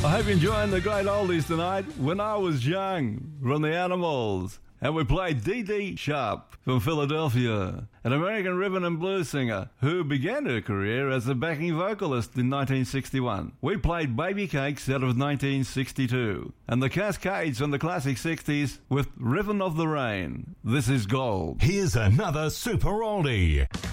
I hope you're enjoying the great oldies tonight. When I Was Young from the Animals. And we played Dee Dee Sharp from Philadelphia, an American rhythm and blues singer who began her career as a backing vocalist in 1961. We played Baby Cakes out of 1962, and the Cascades from the classic 60s with Rhythm of the Rain. This is Gold. Here's another super oldie.